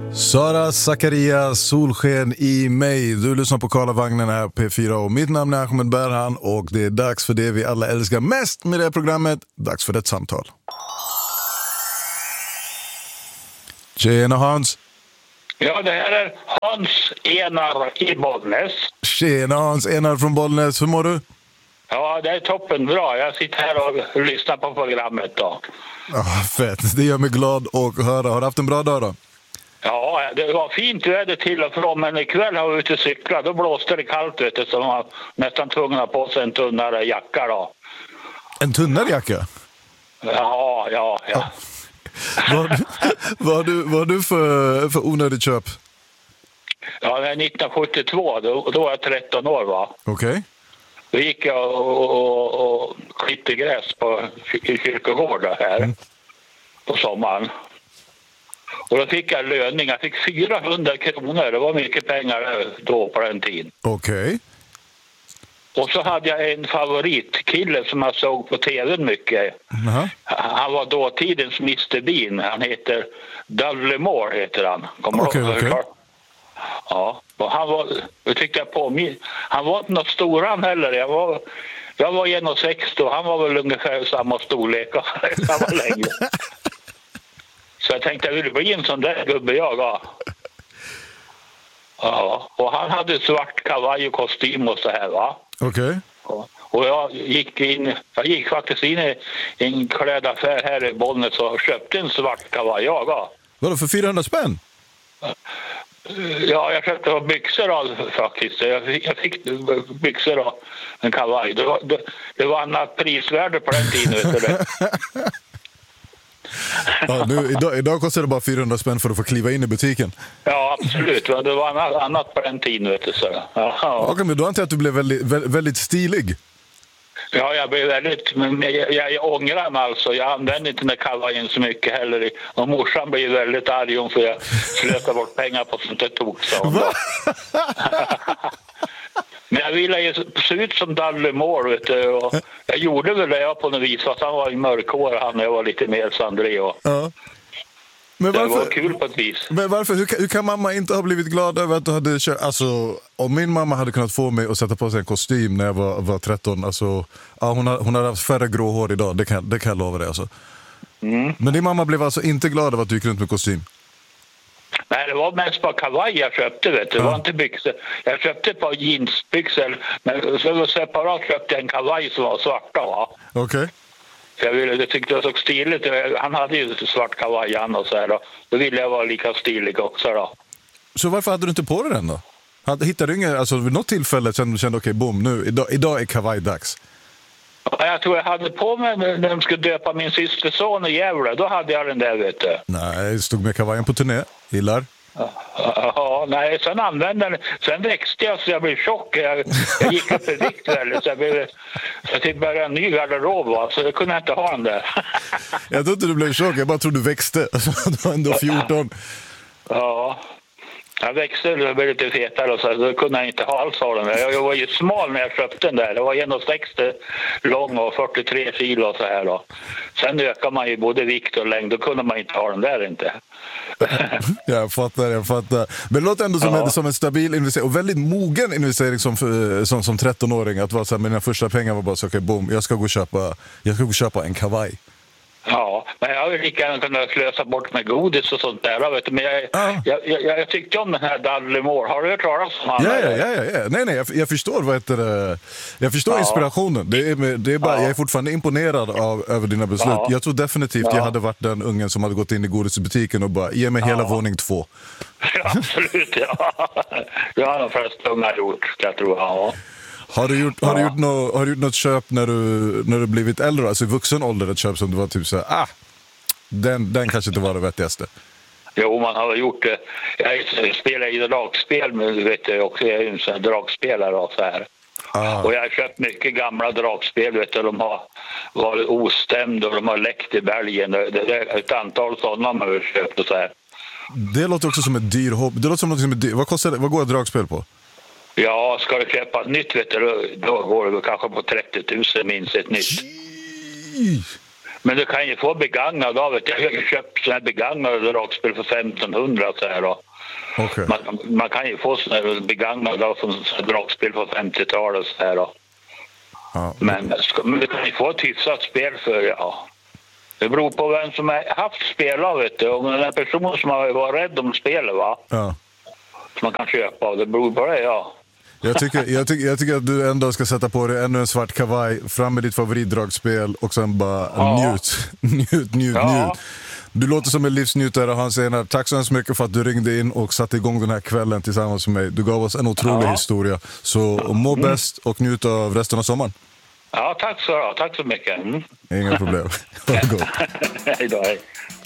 Sara Zakaria, Solsken i mig. Du lyssnar på Karlavagnen här på P4 och mitt namn är Ahmed Berhan och det är dags för det vi alla älskar mest med det här programmet. Dags för ett samtal. Tjena Hans. Ja, det här är Hans Enar i Bollnäs. Tjena Hans Enar från Bollnäs, hur mår du? Ja, det är toppen bra. Jag sitter här och lyssnar på programmet då. Fett, det gör mig glad att höra. Har du haft en bra dag då? Ja, det var fint väder till och från, men ikväll har vi ute och cyklat. Då blåste det kallt, vet du, så man var nästan tvungen att på sig en tunnare jacka då. En tunnare jacka? Ja. Vad har du för onödigt köp? Ja, det är 1972, då var jag 13 år va. Okej. Då gick jag och klippte gräs i kyrkogården här på sommaren. Och då fick jag löning. Jag fick 400 kronor. Det var mycket pengar då på den tiden. Okej. Och så hade jag en favoritkille som jag såg på tv mycket. Uh-huh. Han var dåtidens Mr. Bean. Han heter Dudley Moore heter han. Okej. Ja, och han var, det tyckte jag på. Han var inte något stor han heller. Jag var 1,60 och han var väl ungefär samma storlek. Han var längre. Så jag tänkte jag ville bli en sån där gubbe jag. Ja, och han hade svart kavaj och kostym och så här va. Okej. Och jag gick faktiskt in i en klädaffär här i Bollnäs och köpte en svart kavaj jag. Vadå, för 400 spänn? Ja, jag köpte byxor faktiskt. Jag fick byxor och en kavaj. Det var annat prisvärde på den tiden, vet du. Ja, idag kostar det bara 400 spänn för att få kliva in i butiken. Ja, absolut. Det var annat på den tiden, vet du. Så. Ja. Okej, men då antar jag att du blev väldigt stilig. Ja, jag blev väldigt... Men jag ångrar mig alltså. Jag använde inte den där kavajen så mycket heller. Och morsan blev väldigt arg om för jag slösade bort pengar på sånt där tok. Va? Men jag ville ju se ut som Dudley Moore, vet du. Och jag gjorde väl det på något vis. Fast han var i mörkhår, jag var lite mer Sandré. Och... Ja. Men varför, det var kul på ett vis. Men varför? Hur kan mamma inte ha blivit glad över att du hade kört? Alltså, om min mamma hade kunnat få mig att sätta på sig en kostym när jag var 13, alltså, ja, hon hade haft färre grå hår idag, det kan jag lova dig. Alltså. Men din mamma blev alltså inte glad över att du gick runt med kostym? Nej, det var mest bara kavaj jag köpte, vet du. Det var inte byxor. Jag köpte ett par jeansbyxor, men så separat köpte jag en kavaj som var svarta, va? Okej. Jag tyckte det såg stiligt. Han hade ju svart kavaj och så här då. Då ville jag vara lika stilig också då. Så varför hade du inte på dig den då? Hittade du ingen, alltså vid något tillfälle kände okej, boom, nu, idag är kavajdags? Ja, jag tror jag hade på mig när de skulle döpa min systerson i Gävle. Då hade jag den där, vet du. Nej, stod med kavajen på turné. Gillar? Ja, nej, sen använde den. Sen växte jag så jag blev tjock. Jag gick upp i vikt väldigt. Så jag fick börja en ny garderob, va? Så jag kunde inte ha den där. Jag trodde du blev tjock, jag bara trodde du växte. Du var ändå 14. Ja, jag växte och blev lite fetare och så då kunde jag inte ha alls ha den där. Jag var ju smal när jag köpte den där. Det var 1,60 lång och 43 kilo och så här då. Sen ökar man ju både vikt och längd. Då kunde man inte ha den där inte. Jag fattar. Men det låter ändå som en stabil investering och väldigt mogen investering som 13-åring. Att vara så här, mina första pengar var bara så okej, boom, jag ska gå och köpa en kavaj. Ja, men jag har ju lika gärna kunnat slösa bort med godis och sånt där. Vet du. Men jag tyckte om den här Dudley Moore. Har du hört talas om han? Ja. Nej, jag förstår vad heter det. Jag förstår inspirationen. Det är bara, jag är fortfarande imponerad över dina beslut. Ja. Jag tror definitivt jag hade varit den ungen som hade gått in i godisbutiken och bara, ge mig hela våning 2. Ja, absolut, ja. Det har de flesta unga gjort, jag tror. Ja. Har du gjort något köp när du blivit äldre, alltså i vuxen ålder, ett köp som du var typ så här, den kanske inte var det vettigaste? Jo, man har gjort det. Jag spelar i dragspel, men vet du också, jag är ju en sån här dragspelare och så här. Och jag har köpt mycket gamla dragspel, vet du, de har varit ostämda och de har läckt i bergen. Det är ett antal sådana man har köpt och så här. Det låter också som ett dyr hobby. Det låter som något som är dyr. Vad går ett dragspel på? Ja, ska du köpa ett nytt, vet du, då går det kanske på 30 000 minst ett nytt. Men du kan ju få begagnad av det. Jag har ju köpt sådana här begagnade dragspel för 1500 så här då. Okay. Man kan ju få sådana här begagnade av från dragspel på 50-talet så här då. Ja. Men du kan ju få ett hyfsat spel för, ja. Det beror på vem som har haft spel av det. Om den person som har varit rädd om spelet, va? Ja. Som man kan köpa av. Det beror på det, ja. Jag tycker att du ändå ska sätta på dig ännu en svart kavaj, fram med ditt favoritdragspel och sen bara njut. Du låter som en livsnjutare, Hans Enar. Tack så hemskt mycket för att du ringde in och satte igång den här kvällen tillsammans med mig. Du gav oss en otrolig historia. Så må bäst och njut av resten av sommaren. Ja, tack så mycket. Inga problem. Ha det gott. Hej då, hej.